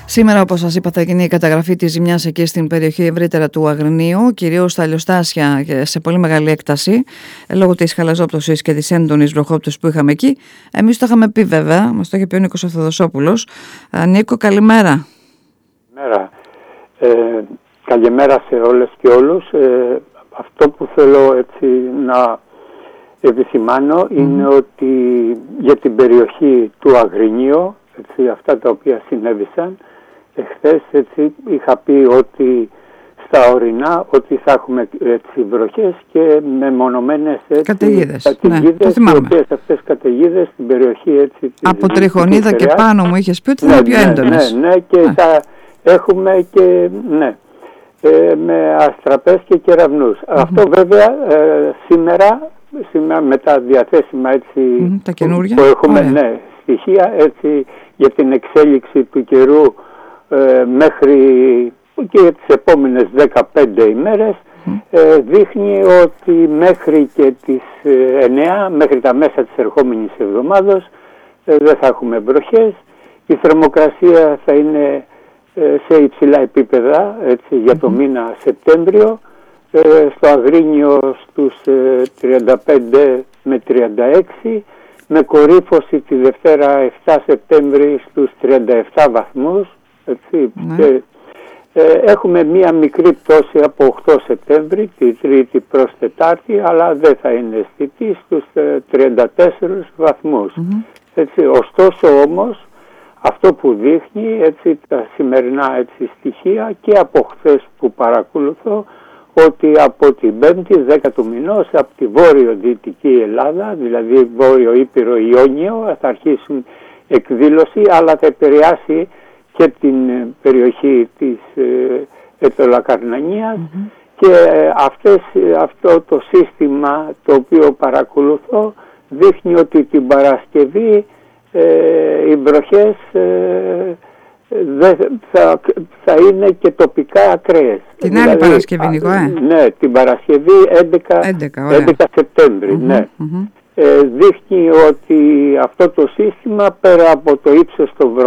Σήμερα, όπως σας είπα, θα γίνει η καταγραφή της ζημιάς εκεί στην περιοχή ευρύτερα του Αγρινίου, κυρίως στα ηλιοστάσια σε πολύ μεγάλη έκταση, λόγω της χαλαζόπτωσης και της έντονης βροχόπτωσης που είχαμε εκεί. Εμείς το είχαμε πει βέβαια, μας το είχε πει ο Νίκος Θεοδοσόπουλος. Νίκο, καλημέρα. Καλημέρα σε όλες και όλους. Αυτό που θέλω έτσι να επισημάνω είναι ότι για την περιοχή του Αγρινίου, έτσι, αυτά τα οποία συνέβησαν εχθές, έτσι, είχα πει ότι στα ορεινά ότι θα έχουμε έτσι, βροχές και μεμονωμένες καταιγίδες. Ναι, οι οποίες αυτές καταιγίδες στην περιοχή έτσι, από Τριχονίδα και πάνω μου είχες πει ότι θα είναι πιο έντονες. Ναι, και θα έχουμε και με αστραπές και κεραυνούς. Αυτό βέβαια σήμερα με τα διαθέσιμα έτσι, τα καινούργια που έχουμε στοιχεία έτσι, για την εξέλιξη του καιρού μέχρι και τις επόμενες 15 ημέρες δείχνει ότι μέχρι και τις 9, μέχρι τα μέσα της ερχόμενης εβδομάδος δεν θα έχουμε βροχές. Η θερμοκρασία θα είναι σε υψηλά επίπεδα έτσι, για το μήνα Σεπτέμβριο, στο Αγρίνιο στους 35 με 36, με κορύφωση τη Δευτέρα 7 Σεπτέμβρη στους 37 βαθμούς. Έτσι, και, έχουμε μία μικρή πτώση από 8 Σεπτέμβρη, τη Τρίτη προς Τετάρτη, αλλά δεν θα είναι αισθητή στους 34 βαθμούς. Έτσι, ωστόσο όμως, αυτό που δείχνει έτσι, τα σημερινά έτσι, στοιχεία και από χθες που παρακολουθώ, ότι από την 5η 10 του μηνός από τη βόρειο-δυτική Ελλάδα, δηλαδή βόρειο Ήπειρο Ιόνιο, θα αρχίσουν εκδήλωση, αλλά θα επηρεάσει και την περιοχή της Ετωλακαρνανίας και αυτό το σύστημα το οποίο παρακολουθώ δείχνει ότι την Παρασκευή οι βροχές θα είναι και τοπικά ακραίες. Την άλλη Παρασκευή, Νίκο, Ναι, την Παρασκευή 11 Σεπτέμβρη, ναι. Δείχνει ότι αυτό το σύστημα πέρα από το ύψος των βροχών